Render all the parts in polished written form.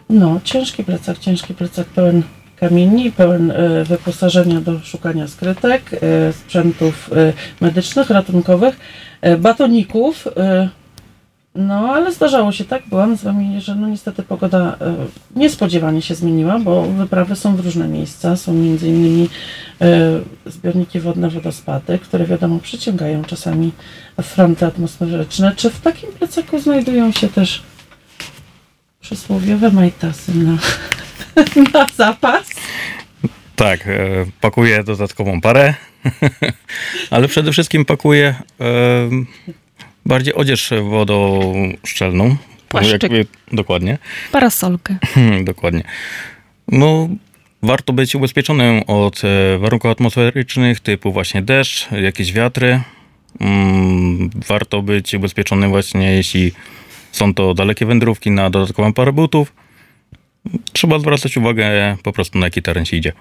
No, ciężki plecak pełen kamieni, pełen wyposażenia do szukania skrytek, sprzętów medycznych, ratunkowych, batoników. No, ale zdarzało się tak, byłam z wami, że no niestety pogoda niespodziewanie się zmieniła, bo wyprawy są w różne miejsca. Są między innymi zbiorniki wodne, wodospady, które wiadomo przyciągają czasami fronty atmosferyczne. Czy w takim plecaku znajdują się też przysłowiowe majtasy na zapas? Tak, pakuję dodatkową parę, ale przede wszystkim pakuję bardziej odzież wodoszczelną. Płaszczyk. Dokładnie. Parasolkę. Dokładnie. No, warto być ubezpieczonym od warunków atmosferycznych typu właśnie deszcz, jakieś wiatry. Warto być ubezpieczonym właśnie, jeśli są to dalekie wędrówki, na dodatkową parę butów. Trzeba zwracać uwagę po prostu, na jaki teren się idzie.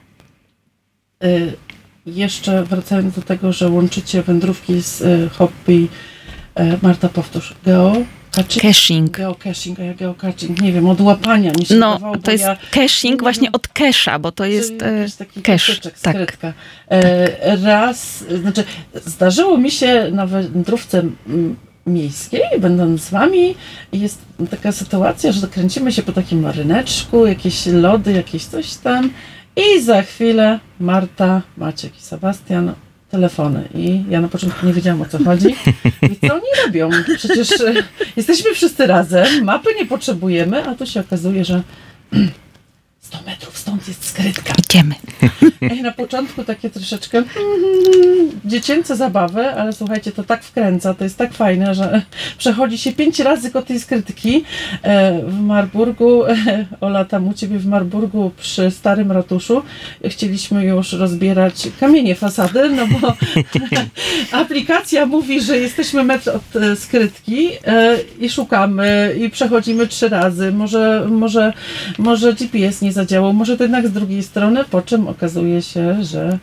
Jeszcze wracając do tego, że łączycie wędrówki z hobby, Marta, powtórz, Caching. Geocaching, a ja geocaching, nie wiem, od łapania mi się No, wydawało, to jest caching właśnie od cache'a, bo to jest taki cache. tak. Skrytka. Znaczy zdarzyło mi się na wędrówce miejskiej, będąc z wami, jest taka sytuacja, że kręcimy się po takim ryneczku, jakieś lody, jakieś coś tam i za chwilę Marta, Maciek i Sebastian telefony. I ja na początku nie wiedziałam, o co chodzi. I co oni robią? Przecież jesteśmy wszyscy razem, mapy nie potrzebujemy, a tu się okazuje, że 100 metrów stąd jest skrytka. Idziemy. I na początku takie troszeczkę dziecięce zabawy, ale słuchajcie, to tak wkręca, to jest tak fajne, że przechodzi się 5 razy koło tej skrytki. W Marburgu, Ola, tam u ciebie w Marburgu przy starym ratuszu chcieliśmy już rozbierać kamienie fasady, no bo aplikacja mówi, że jesteśmy metr od skrytki i szukamy i przechodzimy 3 razy. Może GPS nie zadziałał, może to jednak z drugiej strony, po czym okazuje się, że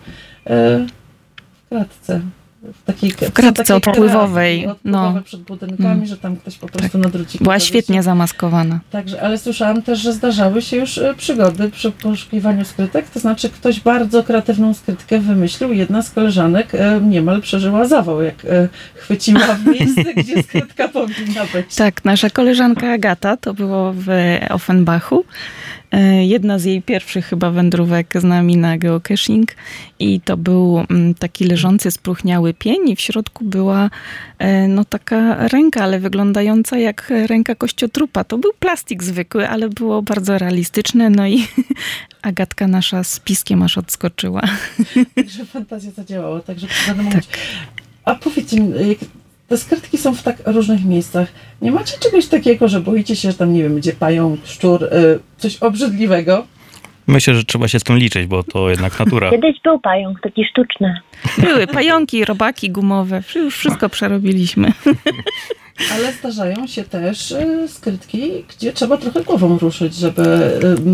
w takiej kratce odpływowej, no, przed budynkami, że tam ktoś po prostu na druciku. Była świetnie zamaskowana. Także, ale słyszałam też, że zdarzały się już przygody przy poszukiwaniu skrytek, to znaczy ktoś bardzo kreatywną skrytkę wymyślił, jedna z koleżanek niemal przeżyła zawał, jak chwyciła w miejsce, gdzie skrytka powinna być. Tak, nasza koleżanka Agata, to było w Offenbachu. Jedna z jej pierwszych chyba wędrówek z nami na geocaching i to był taki leżący, spróchniały pień i w środku była no taka ręka, ale wyglądająca jak ręka kościotrupa. To był plastik zwykły, ale było bardzo realistyczne, no i Agatka nasza z piskiem aż odskoczyła. Także fantazja zadziałała, także będę mówić. A powiedzcie mi, te skrytki są w tak różnych miejscach. Nie macie czegoś takiego, że boicie się, że tam, nie wiem, będzie pająk, szczur, coś obrzydliwego? Myślę, że trzeba się z tym liczyć, bo to jednak natura. Kiedyś był pająk, taki sztuczny. Były pająki, robaki gumowe, już wszystko przerobiliśmy. Ale zdarzają się też skrytki, gdzie trzeba trochę głową ruszyć, żeby